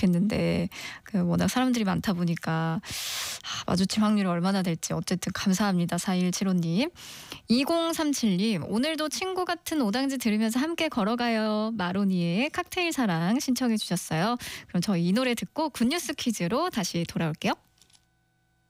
좋겠는데 워낙 사람들이 많다 보니까 마주칠 확률이 얼마나 될지 어쨌든 감사합니다. 4175님. 2037님. 오늘도 친구 같은 오당지 들으면서 함께 걸어가요. 마로니의 칵테일 사랑 신청해 주셨어요. 그럼 저희 이 노래 듣고 굿뉴스 퀴즈로 다시 돌아올게요.